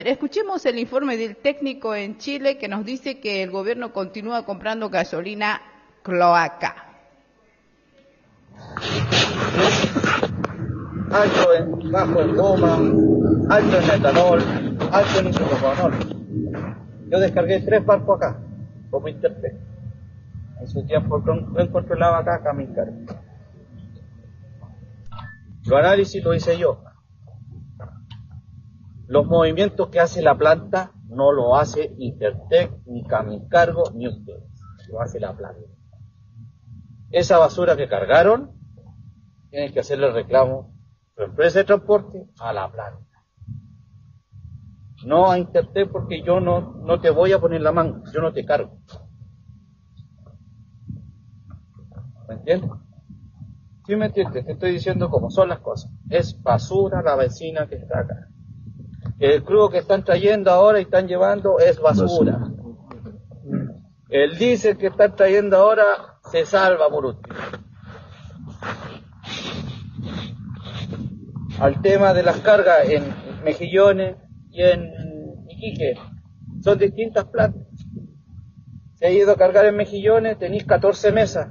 Escuchemos el informe del técnico en Chile que nos dice que el gobierno continúa comprando gasolina cloaca. Bajo en goma, alto en etanol, alto en isopropanol. Yo descargué 3 barcos acá, como Interpec. En su tiempo controlaba acá Camincar. Los análisis lo hice yo. Los movimientos que hace la planta no lo hace Intertec, ni Camincargo, ni ustedes. Lo hace la planta. Esa basura que cargaron, tienen que hacerle reclamo a su empresa de transporte a la planta. No a Intertec, porque yo no te voy a poner la mano, yo no te cargo. ¿Me entiendes? ¿Sí me entiendes? Te estoy diciendo cómo son las cosas. Es basura la benzina que está acá. El crudo que están trayendo ahora y están llevando es basura. El diésel que están trayendo ahora se salva por último. Al tema de las cargas en Mejillones y en Iquique, son distintas plantas. Se ha ido a cargar en Mejillones, tenéis 14 mesas.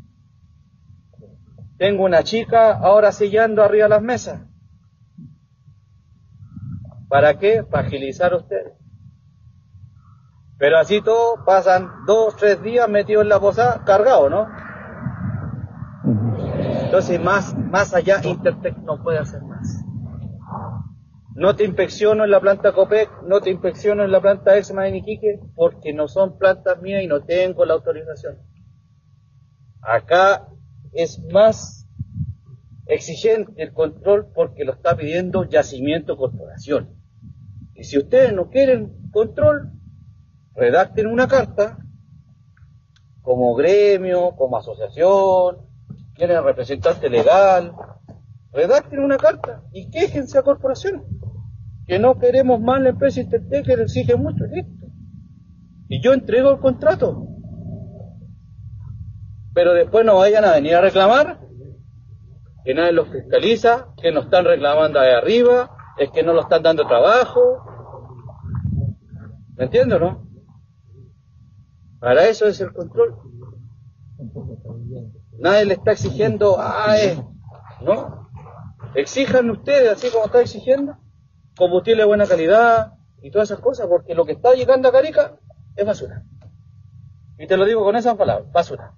Tengo una chica ahora sellando arriba de las mesas. ¿Para qué? Para agilizar ustedes. Pero así todo, pasan 2, 3 días metidos en la posada, cargado, ¿no? Entonces, más allá, Intertec no puede hacer más. No te inspecciono en la planta Copec, no te inspecciono en la planta Exma en Iquique, porque no son plantas mías y no tengo la autorización. Acá es más exigente el control porque lo está pidiendo Yacimiento Corporación. Y si ustedes no quieren control, redacten una carta como gremio, como asociación, quieren representante legal, redacten una carta y quéjense a corporación, que no queremos más la empresa Intertec, que le exige mucho, listo. Y yo entrego el contrato. Pero después no vayan a venir a reclamar, que nadie los fiscaliza, que nos están reclamando de arriba, es que no lo están dando trabajo. ¿Me entiendes, no? Para eso es el control. Nadie le está exigiendo, ¿no? Exijan ustedes, así como está exigiendo, combustible de buena calidad y todas esas cosas, porque lo que está llegando a Carica es basura. Y te lo digo con esas palabras, basura.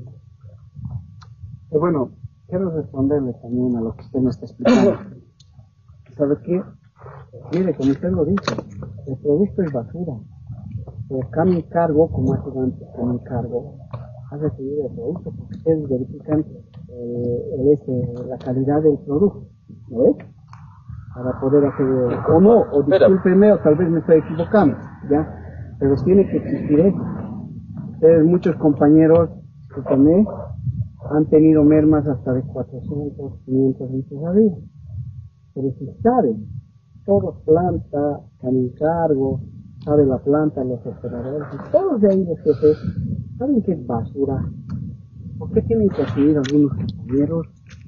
Bueno, quiero responderle también a lo que usted me está explicando. ¿Sabe qué? Mire, como usted lo dice, el producto es basura. El Camincargo, como hace antes Camincargo, ha recibido el producto porque ustedes verifican la calidad del producto, ¿no ves? Para poder hacer, o no, o discúlpeme, o tal vez me estoy equivocando, ¿ya? Pero tiene que existir eso. Ustedes, muchos compañeros, discúlpeme, han tenido mermas hasta de 400, 500 litros a día. Pero si saben, todos planta, Camincargo, sabe la planta, los operadores, y todos de ahí los jefes, saben que es basura. ¿Por qué tienen que asumir algunos compañeros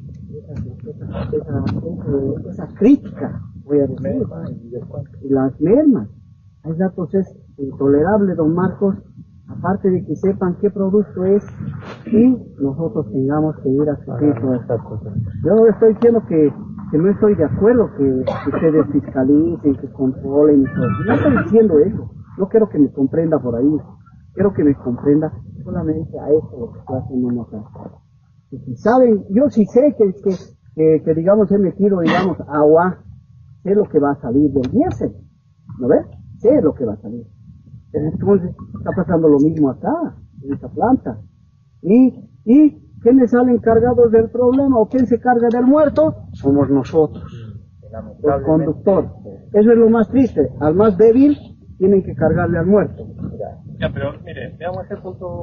esa crítica, voy a decir, y las mermas? Hay datos, es intolerable, don Marcos, aparte de que sepan qué producto es y nosotros tengamos que ir a sufrir todas estas cosas. Yo no estoy diciendo que no estoy de acuerdo que ustedes fiscalicen, que controlen y todo. No estoy diciendo eso. No quiero que me comprenda por ahí. Quiero que me comprenda solamente a eso lo que estoy haciendo nosotros. Y si saben, yo sí sé que digamos, he metido, digamos, agua, sé lo que va a salir del diésel. ¿No ves? Sé lo que va a salir. Entonces, está pasando lo mismo acá, en esta planta. ¿Y quiénes salen cargados del problema o quién se carga del muerto? Somos nosotros, los conductores. Eso es lo más triste. Al más débil tienen que cargarle al muerto. Ya, pero mire, veamos ese punto.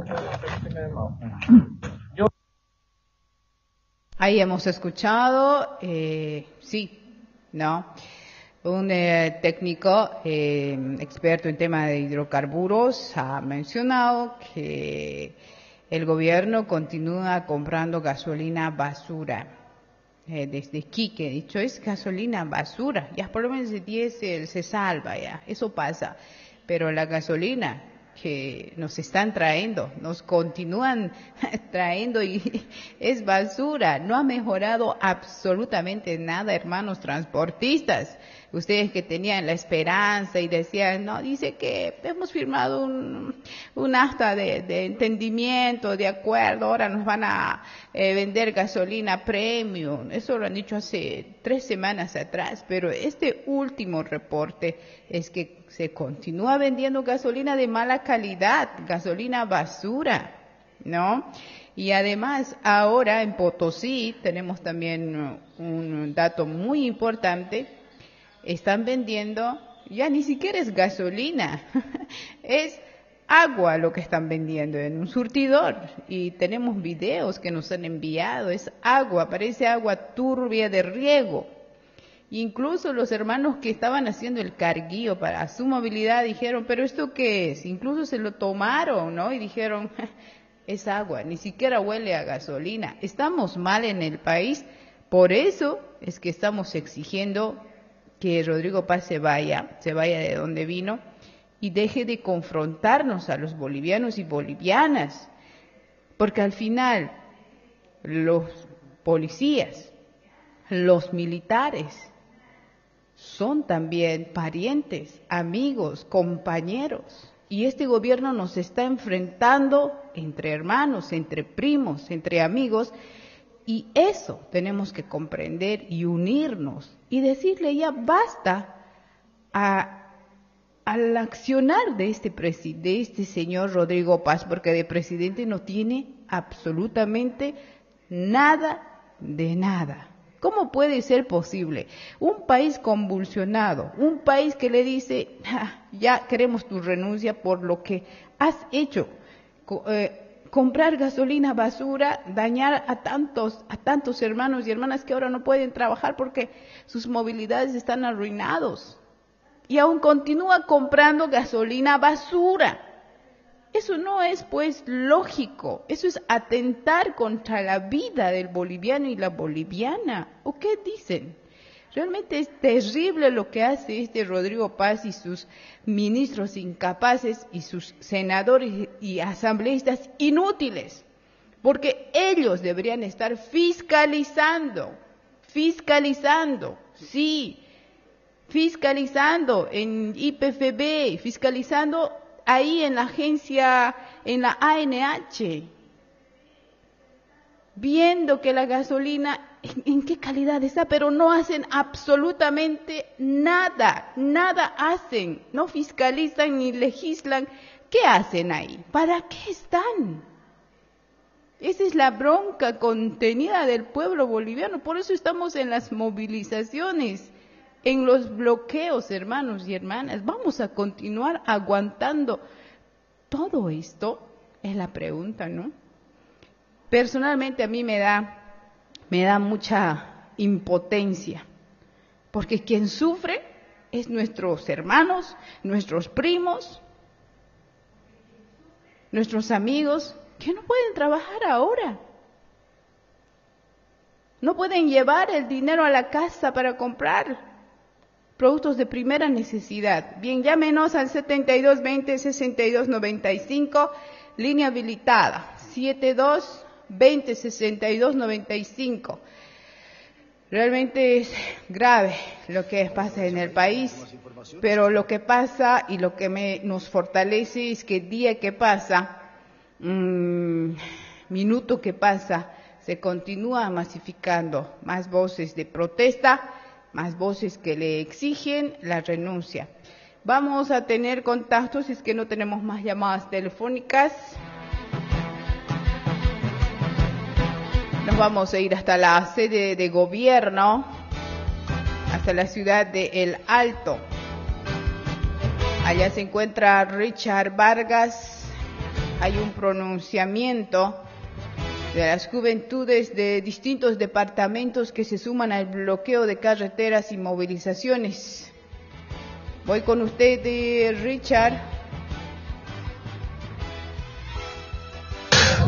Ahí hemos escuchado, sí, ¿no? Un técnico experto en tema de hidrocarburos ha mencionado que el gobierno continúa comprando gasolina basura. desde Iquique, he dicho, es gasolina basura, ya por lo menos el diésel se salva ya, eso pasa, pero la gasolina que nos están trayendo, nos continúan trayendo y es basura, no ha mejorado absolutamente nada, hermanos transportistas. Ustedes que tenían la esperanza y decían, no, dice que hemos firmado un acta de entendimiento, de acuerdo, ahora nos van a vender gasolina premium. Eso lo han dicho hace 3 semanas atrás, pero este último reporte es que se continúa vendiendo gasolina de mala calidad, gasolina basura, ¿no? Y además ahora en Potosí tenemos también un dato muy importante. Están vendiendo, ya ni siquiera es gasolina, es agua lo que están vendiendo en un surtidor. Y tenemos videos que nos han enviado, es agua, parece agua turbia de riego. Incluso los hermanos que estaban haciendo el carguío para su movilidad dijeron, pero ¿esto qué es? Incluso se lo tomaron, ¿no? Y dijeron, es agua, ni siquiera huele a gasolina. Estamos mal en el país, por eso es que estamos exigiendo que Rodrigo Paz se vaya de donde vino y deje de confrontarnos a los bolivianos y bolivianas, porque al final los policías, los militares, son también parientes, amigos, compañeros, y este gobierno nos está enfrentando entre hermanos, entre primos, entre amigos. Y eso tenemos que comprender y unirnos y decirle ya basta al accionar de este señor Rodrigo Paz, porque de presidente no tiene absolutamente nada de nada. ¿Cómo puede ser posible? Un país convulsionado, un país que le dice, ya queremos tu renuncia por lo que has hecho. Comprar gasolina basura, dañar a tantos hermanos y hermanas que ahora no pueden trabajar porque sus movilidades están arruinados. Y aún continúa comprando gasolina basura. Eso no es pues lógico, eso es atentar contra la vida del boliviano y la boliviana. ¿O qué dicen? Realmente es terrible lo que hace este Rodrigo Paz y sus ministros incapaces y sus senadores y asambleístas inútiles, porque ellos deberían estar fiscalizando, sí, fiscalizando en IPFB, fiscalizando ahí en la agencia, en la ANH, viendo que la gasolina en qué calidad está, pero no hacen absolutamente nada hacen, no fiscalizan ni legislan. ¿Qué hacen ahí? ¿Para qué están? Esa es la bronca contenida del pueblo boliviano, por eso estamos en las movilizaciones, en los bloqueos, hermanos y hermanas. Vamos a continuar aguantando todo esto, es la pregunta, ¿no? Personalmente a mí me da mucha impotencia, porque quien sufre es nuestros hermanos, nuestros primos, nuestros amigos, que no pueden trabajar ahora. No pueden llevar el dinero a la casa para comprar productos de primera necesidad. Bien, llámenos al 7220-6295, línea habilitada, 7220-6295. Realmente es grave lo que pasa en el país, pero lo que pasa y lo que nos fortalece es que día que pasa, minuto que pasa, se continúa masificando más voces de protesta, más voces que le exigen la renuncia. Vamos a tener contactos, si es que no tenemos más llamadas telefónicas. Nos vamos a ir hasta la sede de gobierno, hasta la ciudad de El Alto. Allá se encuentra Richard Vargas. Hay un pronunciamiento de las juventudes de distintos departamentos que se suman al bloqueo de carreteras y movilizaciones. Voy con usted, Richard.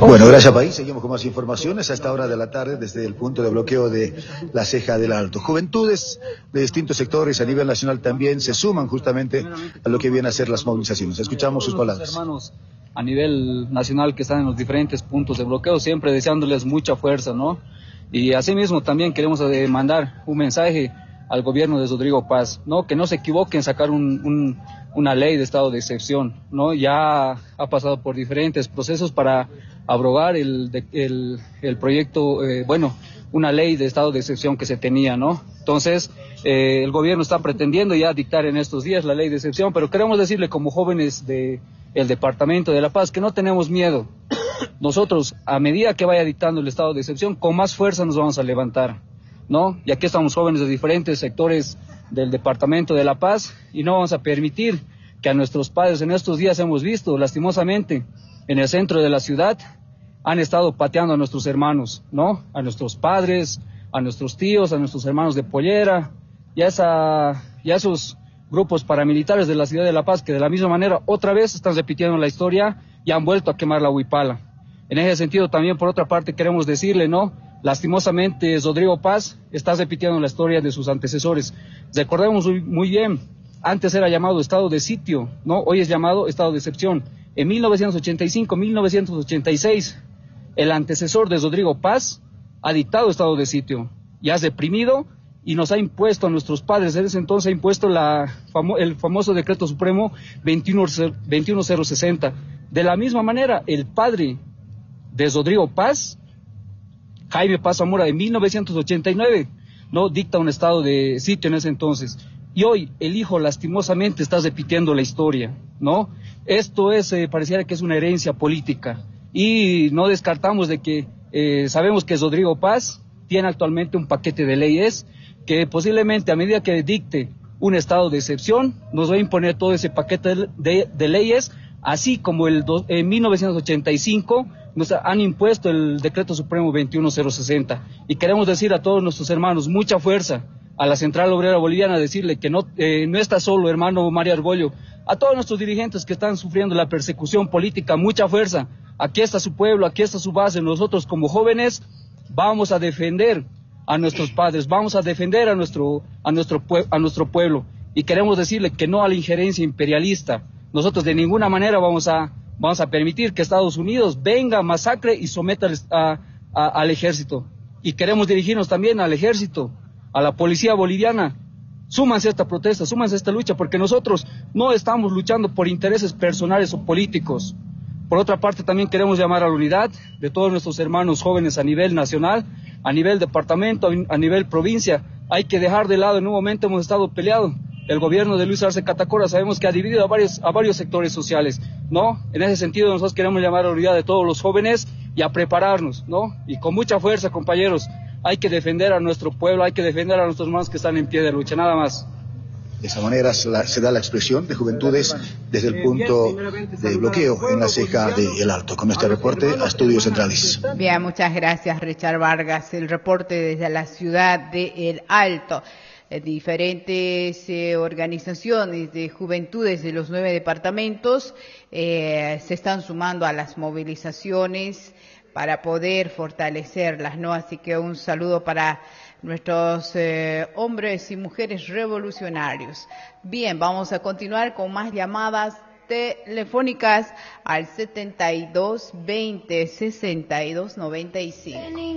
Bueno, gracias país. Seguimos con más informaciones a esta hora de la tarde desde el punto de bloqueo de la Ceja del Alto. Juventudes de distintos sectores a nivel nacional también se suman justamente a lo que vienen a ser las movilizaciones. Escuchamos sus palabras. Hermanos a nivel nacional que están en los diferentes puntos de bloqueo, siempre deseándoles mucha fuerza, ¿no? Y asimismo también queremos mandar un mensaje al gobierno de Rodrigo Paz, ¿no? Que no se equivoque en sacar una ley de estado de excepción, ¿no? Ya ha pasado por diferentes procesos para abrogar el proyecto, una ley de estado de excepción que se tenía, ¿no? Entonces, el gobierno está pretendiendo ya dictar en estos días la ley de excepción, pero queremos decirle como jóvenes del Departamento de La Paz que no tenemos miedo. Nosotros, a medida que vaya dictando el estado de excepción, con más fuerza nos vamos a levantar, ¿no? Y aquí estamos jóvenes de diferentes sectores del Departamento de La Paz y no vamos a permitir que a nuestros padres, en estos días hemos visto, lastimosamente, en el centro de la ciudad, han estado pateando a nuestros hermanos, ¿no? A nuestros padres, a nuestros tíos, a nuestros hermanos de pollera, y a esos grupos paramilitares de la ciudad de La Paz, que de la misma manera otra vez están repitiendo la historia y han vuelto a quemar la huipala. En ese sentido también, por otra parte, queremos decirle, ¿no? Lastimosamente, Rodrigo Paz está repitiendo la historia de sus antecesores. Recordemos muy bien, antes era llamado estado de sitio, ¿no? Hoy es llamado estado de excepción. En 1985, 1986, el antecesor de Rodrigo Paz ha dictado estado de sitio y ha reprimido y nos ha impuesto a nuestros padres, desde ese entonces ha impuesto el famoso decreto supremo 21060. De la misma manera, el padre de Rodrigo Paz, Jaime Paz Zamora, en 1989, ¿no? Dicta un estado de sitio en ese entonces. Y hoy el hijo lastimosamente está repitiendo la historia, ¿no? Esto pareciera que es una herencia política. Y no descartamos de que sabemos que Rodrigo Paz tiene actualmente un paquete de leyes que posiblemente a medida que dicte un estado de excepción nos va a imponer todo ese paquete de leyes, así como en 1985 nos han impuesto el decreto supremo 21060. Y queremos decir a todos nuestros hermanos, mucha fuerza a la Central Obrera Boliviana, decirle que no está solo, hermano Mario Argollo, a todos nuestros dirigentes que están sufriendo la persecución política, mucha fuerza. Aquí está su pueblo, aquí está su base. Nosotros como jóvenes vamos a defender a nuestros padres, vamos a defender a nuestro pueblo, y queremos decirle que no a la injerencia imperialista. Nosotros de ninguna manera vamos a permitir que Estados Unidos venga, masacre y someta al ejército. Y queremos dirigirnos también al ejército, a la policía boliviana. Súmanse a esta protesta, súmanse a esta lucha, porque nosotros no estamos luchando por intereses personales o políticos. Por otra parte, también queremos llamar a la unidad de todos nuestros hermanos jóvenes a nivel nacional, a nivel departamento, a nivel provincia. Hay que dejar de lado, en un momento hemos estado peleados. El gobierno de Luis Arce Catacora sabemos que ha dividido a varios sectores sociales, ¿no? En ese sentido nosotros queremos llamar a la unidad de todos los jóvenes y a prepararnos, ¿no? Y con mucha fuerza, compañeros, hay que defender a nuestro pueblo, hay que defender a nuestros hermanos que están en pie de lucha, nada más. De esa manera se da la expresión de juventudes desde el punto de bloqueo en la Ceja del Alto. Con este reporte a Estudios Centrales. Bien, muchas gracias, Richard Vargas. El reporte desde la ciudad de El Alto. Diferentes organizaciones de juventudes de los 9 departamentos se están sumando a las movilizaciones para poder fortalecerlas, ¿no? Así que un saludo para nuestros hombres y mujeres revolucionarios. Bien, vamos a continuar con más llamadas telefónicas al 72 20 62 95.